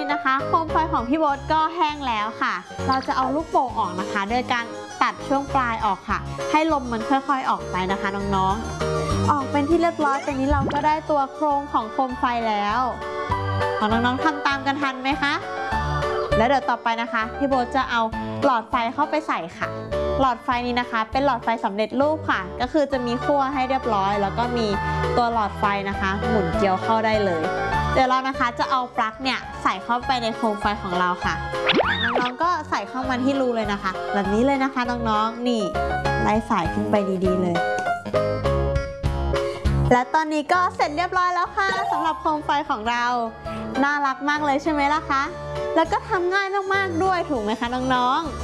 นี้นะคะโคมไฟของพี่โบ๊ทก็แห้งแล้วค่ะเราจะเอาลูกโป่งออกนะคะโดยการตัดช่วงปลายออกค่ะให้ลมมันค่อยๆออกไปนะคะน้องๆออกเป็นที่เรียบร้อยตอนนี้เราก็ได้ตัวโครงของโคมไฟแล้วของน้องๆทำตามกันทันไหมคะแล้วเดี๋ยวต่อไปนะคะพี่โบ๊ทจะเอาหลอดไฟเข้าไปใส่ค่ะหลอดไฟนี้นะคะเป็นหลอดไฟสำเร็จรูปค่ะก็คือจะมีขั้วให้เรียบร้อยแล้วก็มีตัวหลอดไฟนะคะหมุนเกลียวเข้าได้เลยเดี๋ยวเรานะคะจะเอาปลั๊กเนี่ยใส่เข้าไปในโคมไฟของเราค่ะน้องๆก็ใส่เข้ามาที่รูเลยนะคะแบบนี้เลยนะคะน้องๆนี่ไล่สายขึ้นไปดีๆเลยและตอนนี้ก็เสร็จเรียบร้อยแล้วค่ะสำหรับโคมไฟของเราน่ารักมากเลยใช่ไหมล่ะคะแล้วก็ทำง่ายมากๆด้วยถูกไหมคะน้องๆ